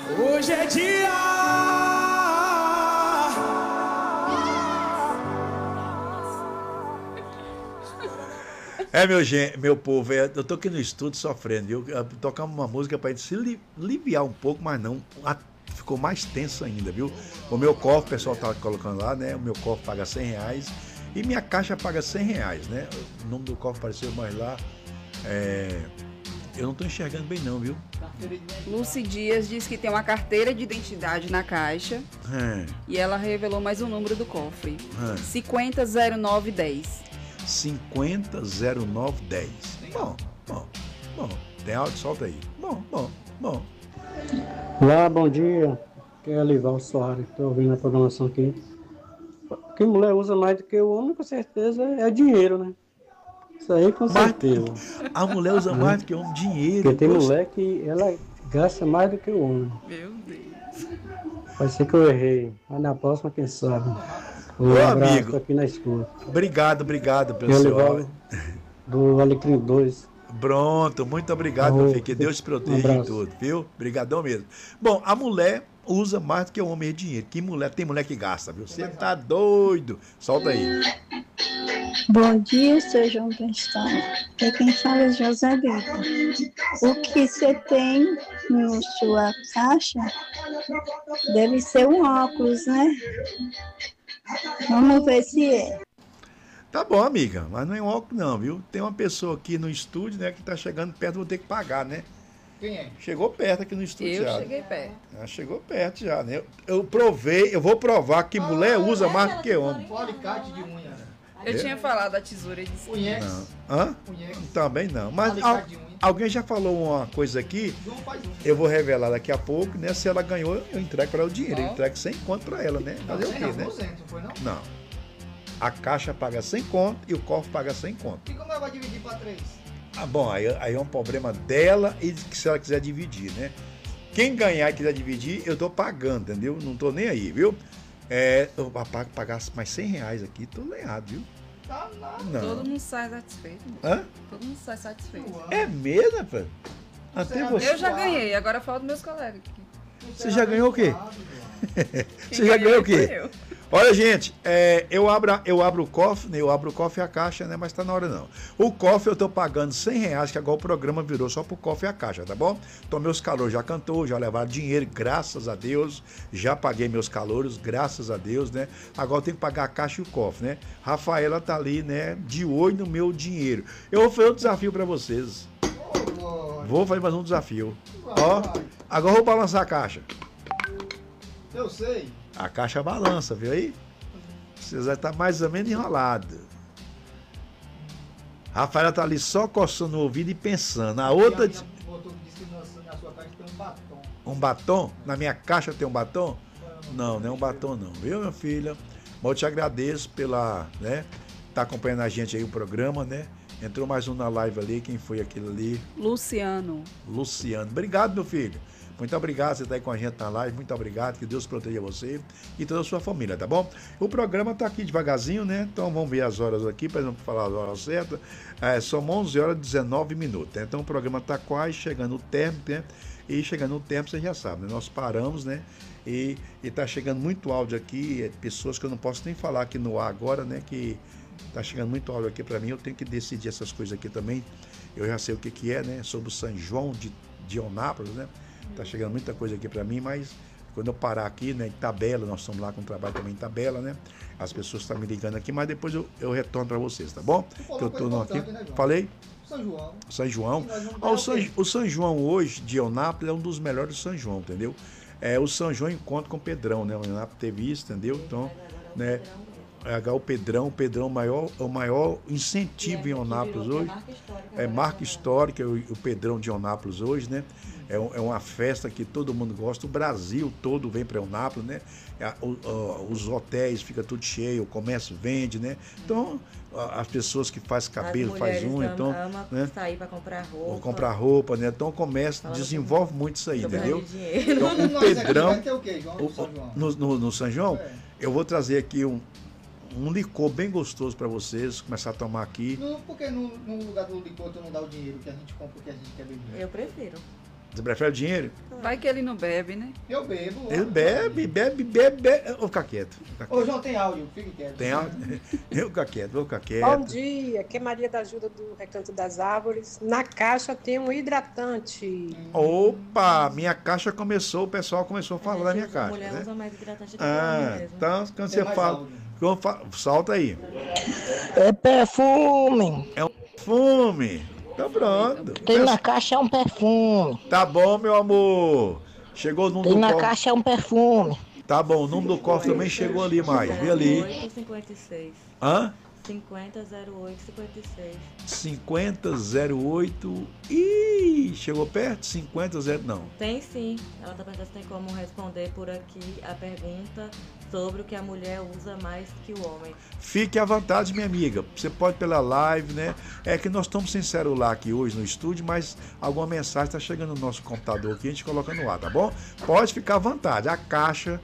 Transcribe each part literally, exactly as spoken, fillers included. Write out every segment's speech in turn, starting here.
Hoje é dia. É, meu, gente, meu povo, é, eu tô aqui no estúdio sofrendo, viu? Tocamos uma música pra gente se li, aliviar um pouco, mas não, a, ficou mais tenso ainda, viu? O meu cofre, o pessoal tá colocando lá, né? O meu cofre paga cem reais e minha caixa paga cem reais, né? O nome do cofre apareceu mais lá. É, eu não tô enxergando bem não, viu? Lucy Dias diz que tem uma carteira de identidade na caixa É. e ela revelou mais o número do cofre. É. cinquenta zero nove dez. cinquenta zero nove dez. Bom, bom, bom. Tem áudio? Solta aí. Bom, bom, bom. Olá, bom dia. Aqui é Alival Soares, estou ouvindo a programação aqui. O que mulher usa mais do que o homem, com certeza, é dinheiro, né? Isso aí, com certeza. A mulher usa Né? mais do que o homem, dinheiro. Porque tem Poxa. mulher que ela gasta mais do que o homem. Meu Deus. Pode ser que eu errei, mas na próxima, quem sabe. Um Ô, abraço, amigo. tô aqui na escuta. Obrigado, obrigado, Aqui é o pessoal. Alival do Alecrim dois. Pronto, muito obrigado, meu filho. Que Deus te Um proteja em abraço. tudo, viu? Obrigadão mesmo. Bom, a mulher usa mais do que o homem dinheiro. Que mulher, tem mulher que gasta, viu? Você tá doido. Solta aí. Bom dia, seu João Pestana. É quem fala é José Beta. O que você tem na sua caixa deve ser um óculos, né? Vamos ver se é. Tá bom, amiga, mas não é um óculos não, viu? Tem uma pessoa aqui no estúdio, né, que tá chegando perto, vou ter que pagar, né? Quem é? Chegou perto aqui no estúdio Eu já. cheguei perto. Ah, chegou perto já, né? Eu, eu provei, eu vou provar que mulher usa mais do que homem. Um alicate de unha. né? Eu É? tinha falado da tesoura e disse. Unhex. Não. Hã? Unhex. Também não. Mas Alicate al- de unha. alguém já falou uma coisa aqui, João faz unha. eu vou revelar daqui a pouco, né? Se ela ganhou, eu entrego para ela o dinheiro. Eu Ó. entrego cem conto para ela, né? Fazer o Não, quê, não, né? duzentos, não foi não? Não. A caixa paga cem conto e o cofre paga cem conto. E como ela vai dividir para três? Ah, bom, aí, aí é um problema dela e que se ela quiser dividir, né? Quem ganhar e quiser dividir, eu tô pagando, entendeu? Não tô nem aí, viu? É, eu pago pagar mais cem reais aqui, tô lenhado, viu? Tá nada. Não. Todo mundo sai satisfeito. Hã? Todo mundo sai satisfeito. É mesmo, rapaz? Até você. Eu já ganhei, agora falta meus colegas aqui. Você já ganhou o quê? Quem Você já ganhou o quê? foi eu. Olha, gente, é, eu, abro, eu abro o cofre, né? Eu abro o cofre e a caixa, né? Mas tá na hora não. O cofre eu tô pagando cem reais, que agora o programa virou só pro cofre e a caixa, tá bom? Então meus calouros já cantou, já levaram dinheiro, graças a Deus. Já paguei meus calouros, graças a Deus, né? Agora eu tenho que pagar a caixa e o cofre, né? Rafaela tá ali, né? De olho no meu dinheiro. Eu vou fazer um desafio pra vocês. Vou fazer mais um desafio. Ó, agora eu vou balançar a caixa. Eu sei. A caixa balança, viu aí? Você vai estar mais ou menos enrolado. Rafaela tá ali só coçando o ouvido e pensando. A outra. E a minha botou que disse que na, na sua caixa tem um batom. Um batom? Na minha caixa tem um batom? Não, não é um batom não, viu, minha filha? Mas eu te agradeço pela, né? Tá acompanhando a gente aí o programa, né? Entrou mais um na live ali, quem foi aquele ali? Luciano. Luciano. Obrigado, meu filho. Muito obrigado, você está aí com a gente na live. Muito obrigado, que Deus proteja você e toda a sua família, tá bom? O programa está aqui devagarzinho, né? Então vamos ver as horas aqui, para não falar as horas certas. É, são onze horas e dezenove minutos, né? Então o programa está quase chegando no término, né? E chegando no tempo, você já sabe, né? Nós paramos, né? E está chegando muito áudio aqui, é, pessoas que eu não posso nem falar aqui no ar agora, né? Que está chegando muito áudio aqui para mim, eu tenho que decidir essas coisas aqui também. Eu já sei o que, que é, né? Sobre o São João de Dionápolis, né? Tá chegando muita coisa aqui para mim, mas quando eu parar aqui, né, em Tabela, nós estamos lá com trabalho também em Tabela, né? As pessoas estão me ligando aqui, mas depois eu, eu retorno para vocês, tá bom? Que eu tô no aqui. Né, João? Falei? São João. São João. E nós vamos Ah, o, dar São, o quê? o São João hoje, de Eunápolis, é um dos melhores do São João, entendeu? É, o São João encontra com o Pedrão, né? O Eunápolis teve isso, entendeu? Então, né? É, o Pedrão, o Pedrão é o maior, o maior incentivo em Eunápolis hoje. É marca histórica, o, o Pedrão de Eunápolis hoje, né? É, um- é uma festa que todo mundo gosta, o Brasil todo vem para Eunápolis, né? É, o- o- os hotéis ficam tudo cheio, o comércio vende, né? Então, a- as pessoas que fazem cabelo, As faz mulheres unha, amam, então, amam né? sair para comprar roupa. Vou comprar roupa, né? Então o comércio Fala desenvolve muito isso aí, trocando entendeu? dinheiro. Então, o Nós aqui Pedrão, vai ter o quê, João? o- São João? no, no- no São João, É. eu vou trazer aqui um, um licor bem gostoso para vocês, começar a tomar aqui. No, por que no, no lugar do licor tu não dá o dinheiro que a gente compra o que a gente quer beber? Eu prefiro. Você prefere o dinheiro? Vai que ele não bebe, né? Eu bebo. Ele bebe, bebe, bebe, bebe. Vou ficar quieto. Vou ficar Ô, João, tem áudio, fique quieto. Tem áudio? Eu vou ficar quieto, vou ficar quieto. Bom dia, aqui é Maria da Ajuda do Recanto das Árvores. Na caixa tem um hidratante. Opa, minha caixa começou, o pessoal começou a falar da minha A caixa. mulher Né? usa mais hidratante do que o Ah, homem mesmo. então quando Tem você mais fala. áudio. quando fa- Solta aí. É perfume. Fume. Tá pronto. Tem na caixa é um perfume. Tá bom, meu amor. Chegou o número Tem do na cofre. caixa é um perfume. Tá bom, o número do cofre também chegou ali mais. Vê ali. oito cinquenta e seis. Hã? cinquenta zero oito cinquenta e seis. cinquenta zero oito. Ih, chegou perto? cinquenta zero. Não. Tem sim. Ela tá perguntando se tem como responder por aqui a pergunta sobre o que a mulher usa mais que o homem. Fique à vontade, minha amiga. Você pode pela live, né? É que nós estamos sem celular aqui hoje no estúdio, mas alguma mensagem está chegando no nosso computador aqui, a gente coloca no ar, tá bom? Pode ficar à vontade. A caixa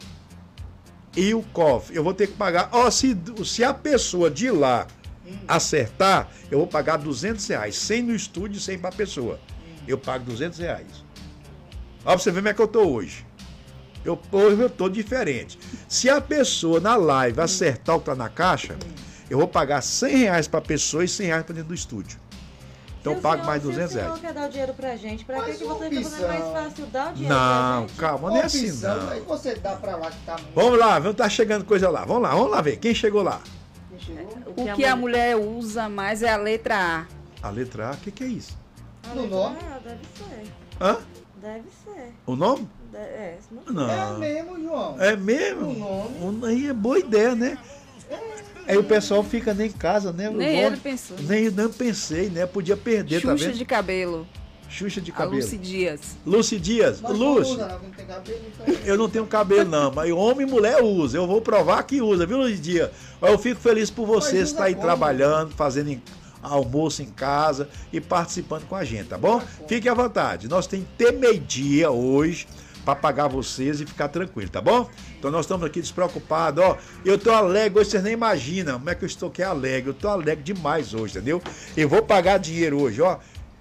e o cofre. Eu vou ter que pagar. Ó, se, se a pessoa de lá acertar, eu vou pagar duzentos reais. cem no estúdio e cem para a pessoa. Eu pago duzentos reais. Ó, pra você ver como é que eu tô hoje. Eu, hoje eu tô diferente. Se a pessoa na live acertar o que tá na caixa, eu vou pagar cem reais pra pessoa e cem reais pra dentro do estúdio. Então eu Se o pago senhor- mais duzentos Se o reais. senhor quer dar o dinheiro pra gente, pra que, Mas que você uma fica fazendo mais opção. fácil dar o dinheiro Não, pra gente? calma, não é assim Opção, Aí não. você dá pra lá que tá muito. Vamos lá, vamos tá chegando coisa lá. Vamos lá, vamos lá ver. Quem chegou lá? Quem chegou? O que a mulher usa mais é a letra A. A letra A, o que, que é isso? Ah, No letra nome? A, deve ser. Hã? Deve ser. O nome? De- é, se não Não. É mesmo, João. É mesmo? O nome. Um- Aí é boa ideia, né? Aí o pessoal fica nem em casa, né? Nem Vou- ele pensou. Nem eu não pensei, né? Podia perder, tá Xuxa vendo? de cabelo. Xuxa de A cabelo. Lucy Dias. Lucy Dias. Mas Lucy. não usa, não, que não tem cabelo, então- Eu não tenho cabelo, não, mas homem e mulher usa. Eu vou provar que usa, viu, Luiz Dias? Eu fico feliz por você Mas usa estar aí como? trabalhando, fazendo em- almoço em casa e participando com a gente, tá bom? Fique à vontade. Nós temos até meio-dia hoje para pagar vocês e ficar tranquilo, tá bom? Então nós estamos aqui despreocupados, ó. Eu tô alegre hoje, vocês nem imaginam como é que eu estou aqui alegre. Eu tô alegre demais hoje, entendeu? Eu vou pagar dinheiro hoje, ó.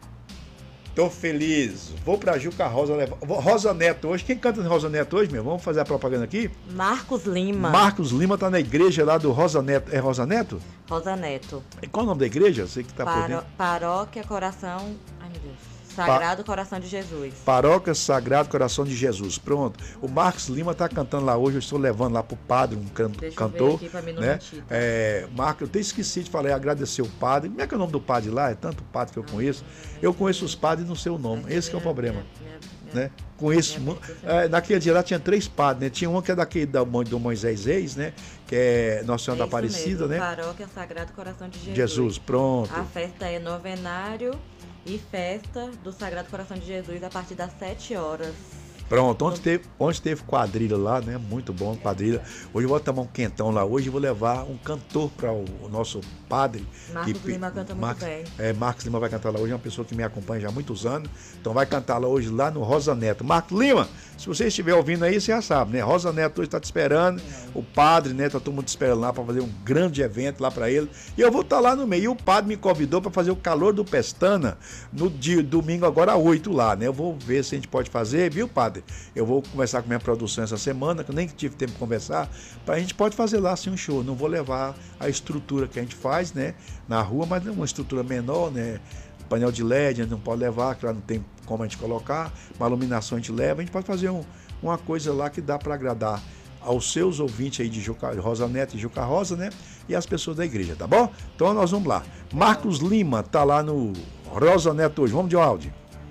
Tô feliz. Vou pra Juca Rosa levar. vou- Rosa Neto hoje. Quem canta no Rosa Neto hoje, meu? Vamos fazer a propaganda aqui? Marcos Lima. Marcos Lima tá na igreja lá do Rosa Neto. É Rosa Neto? Rosa Neto. E qual o nome da igreja? Você que tá por Paro- dentro. Paróquia Coração. Ai, meu Deus. Sagrado Coração de Jesus. Paróquia Sagrado Coração de Jesus. Pronto. O Marcos Lima tá cantando lá hoje. Eu estou levando lá pro padre, um can- Deixa eu ver cantor. aqui pra mim não né? mentir, tá? É, Marcos, eu até esqueci de falar, agradecer o padre. Como é que é o nome do padre lá? É tanto padre que eu conheço. Eu conheço os padres e não sei o nome. Esse que é o problema. Minha- minha- Né? Conheço. minha mu- mente, é, naquele dia lá tinha três padres, né? Tinha um que é daquele da, Mo- do Moisés Reis, né? Que é Nossa Senhora da É isso Aparecida, mesmo, né? Paróquia Sagrado Coração de Jesus. Jesus, pronto. A festa é novenário e festa do Sagrado Coração de Jesus a partir das sete horas. Pronto, ontem teve, ontem teve quadrilha lá, né? Muito bom, quadrilha. Hoje eu vou tomar um quentão lá. Hoje eu vou levar um cantor para o, o nosso padre. Marcos que- Lima canta muito Marcos- bem. É, Marcos Lima vai cantar lá hoje, é uma pessoa que me acompanha já há muitos anos. Então vai cantar lá hoje, lá no Rosa Neto. Marcos Lima, se você estiver ouvindo aí, você já sabe, né? Rosa Neto hoje está te esperando. O padre, né? Tá todo mundo te esperando lá para fazer um grande evento lá para ele. E eu vou estar lá no meio. E o padre me convidou para fazer o Calor do Pestana no dia, domingo, agora às oito lá, né? Eu vou ver se a gente pode fazer, viu, padre? Eu vou conversar com minha produção essa semana, que eu nem tive tempo de conversar, para a gente pode fazer lá assim um show. Não vou levar a estrutura que a gente faz, né? Na rua, mas é uma estrutura menor, né? Painel de L E D a gente não pode levar, que lá não tem como a gente colocar, uma iluminação a gente leva, a gente pode fazer um, uma coisa lá que dá para agradar aos seus ouvintes aí de Juca, Rosa Neto e Juca Rosa, né? E as pessoas da igreja, tá bom? Então nós vamos lá. Marcos Lima tá lá no Rosa Neto hoje. Vamos de áudio.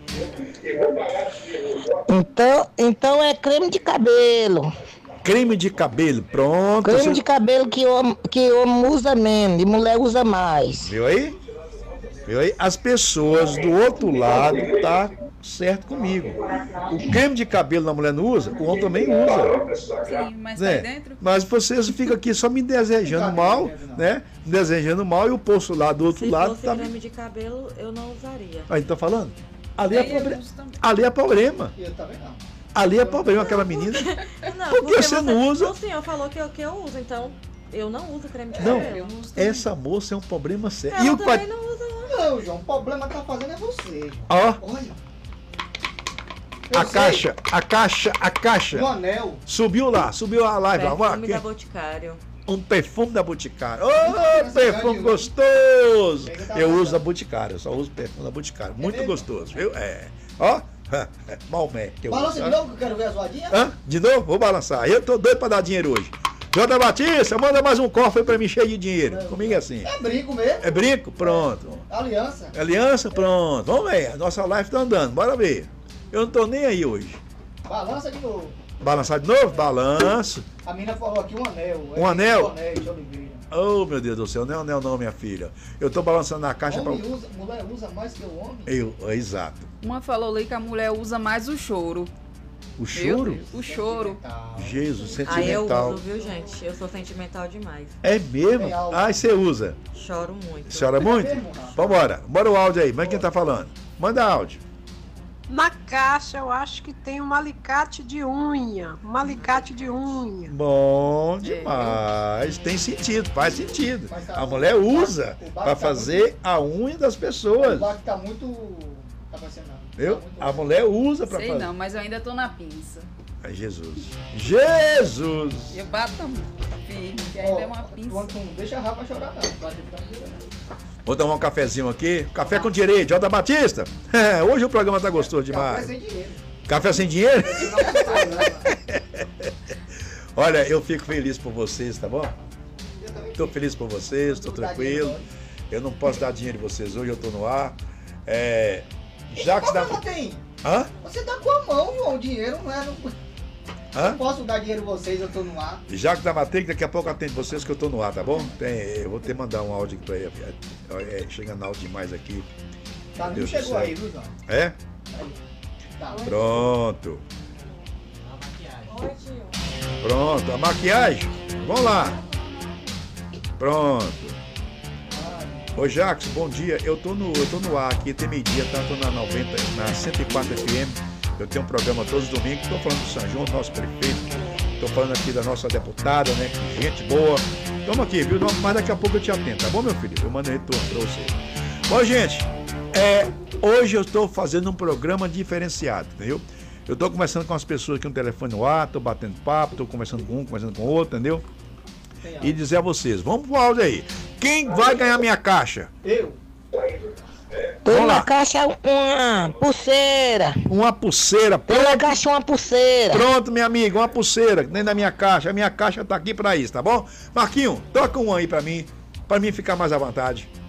Então, então é creme de cabelo. Creme de cabelo, pronto. Creme Você- de cabelo que homem, que homem usa menos e mulher usa mais. Viu aí? Viu aí? As pessoas do outro lado tá certo comigo. O creme de cabelo na mulher não usa, o homem também usa. Sim, mas Né? tá aí dentro? Mas vocês ficam aqui só me desejando mal, né? Me desejando mal e o poço lá do outro Se lado fosse tá. creme de cabelo, eu não usaria. Aí tá falando? Ali é Tem, eu problema. uso também. Ali é problema. E eu também não. Ali é problema aquela menina. Não, Por que porque você não usa? O senhor falou que eu, que eu uso, então eu não uso creme de Não. cabelo. Eu não uso também. Essa moça é um problema sério. Ela E o também pa- não usa, não. Não, João, o problema que tá fazendo é você. Ó, Olha, A caixa, a caixa, a caixa. Um anel. Subiu lá, subiu a live lá. Perfume Aqui. da Boticário. Um perfume da Boticário. Ô, perfume gostoso! Eu uso da Boticário, eu só uso perfume da Boticário. Muito gostoso, viu? É. Ó, Malmé. que eu Balança uso, de ó. novo que eu quero ver a zoadinha. Hã? De novo? Vou balançar. Eu tô doido pra dar dinheiro hoje. Jota Batista, manda mais um cofre pra mim cheio de dinheiro. Comigo é assim. É brinco mesmo. É brinco? Pronto. Aliança. Aliança? Pronto. Vamos ver. A nossa live tá andando. Bora ver. Eu não tô nem aí hoje. Balança de novo. Balançar de novo? Balanço. A mina falou aqui um anel. Um anel? Anéis de Oliveira. Oh, meu Deus do céu. Não é anel não, minha filha. Eu tô balançando na caixa Homem pra... usa, mulher usa mais que o homem. Eu, exato. Uma falou ali que a mulher usa mais o choro. O Meu choro? Deus, o choro. Jesus, Aí eu sentimental. uso, viu, gente? Eu sou sentimental demais. É mesmo? Tem algo. Ah, e você usa. Choro muito. Chora muito? mesmo, Rafa? Vambora. Bora o áudio aí. Mas quem tá falando? Manda áudio. Na caixa eu acho que tem um alicate de unha. Um alicate de unha. Bom demais. Tem sentido, faz sentido. Mas tá- A mulher usa o barco pra tá fazer a unha das O pessoas. barco tá muito. Tá parecendo nada. Viu? Tá muito- A mulher usa pra Sei fazer. não, mas eu ainda tô na pinça. Ai, Jesus. Jesus! Eu bato firme, que Ó, ainda é uma tu- pinça. tu não deixa a Rafa chorar, não. Vai ter que ficar chorando. Vou tomar um cafezinho aqui. Café com direito, Jota Batista. É, hoje o programa tá gostoso Café demais. sem dinheiro. Café sem dinheiro? Não, não, não. Olha, eu fico feliz por vocês, tá bom? Eu também Tô feliz por vocês, tô Não dá tranquilo. dinheiro, Eu não posso dar dinheiro de vocês hoje, eu tô no ar. É. Jacques Qual da. problema tem? Hã? Você tá com a mão, João. O dinheiro não é. Não... Hã? Posso dar dinheiro a vocês, eu tô no ar. Jacques da Matrix, daqui a pouco eu atendo vocês que eu tô no ar, tá bom? Tem, eu vou ter que mandar um áudio aqui pra ele. É, é, chegando áudio demais aqui. Tá, não Deus do chegou céu. aí, viu, João? É? Aí. Tá. Pronto. Pronto, a maquiagem. Vamos lá. Pronto. Ô Jacques, bom dia. Eu tô no, eu tô no ar aqui, tem meio-dia, tá? Tô na noventa, na cento e quatro F M. Eu tenho um programa todos os domingos. Tô falando do São João, nosso prefeito. Tô falando aqui da nossa deputada, né? Que gente boa. Tamo aqui, viu? Mas daqui a pouco eu te atendo, tá bom, meu filho? Eu mando retorno pra você. Bom, gente, é, hoje eu estou fazendo um programa diferenciado, entendeu? Eu tô conversando com as pessoas aqui no telefone no ar, tô batendo papo, tô conversando com um, conversando com outro, entendeu? E dizer a vocês, vamos pro áudio aí. Quem vai ganhar minha caixa? Eu. Tem Vamos na lá. caixa uma pulseira. Uma pulseira. Tem na Pronto, caixa uma pulseira. pronto, minha amiga, uma pulseira dentro da minha caixa. A minha caixa tá aqui pra isso, tá bom? Marquinho, toca um aí pra mim, pra mim ficar mais à vontade.